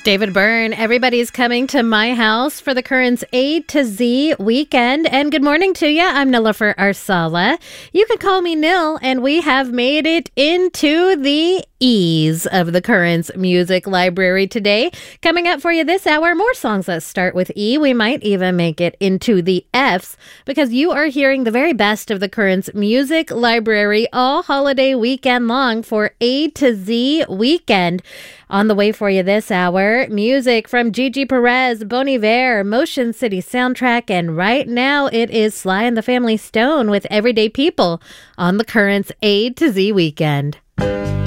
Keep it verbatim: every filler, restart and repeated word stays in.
David Byrne, everybody's coming to my house for the Currents A to Z weekend. And good morning to you. I'm Nilofer Arsala. You can call me Nil, and we have made it into the E's of the Currents Music Library today. Coming up for you this hour, more songs that start with E. We might even make it into the F's, because you are hearing the very best of the Currents Music Library all holiday weekend long for A to Z weekend. On the way for you this hour, music from Gigi Perez, Bon Iver, Motion City Soundtrack, and right now it is Sly and the Family Stone with Everyday People on the Currents A to Z weekend.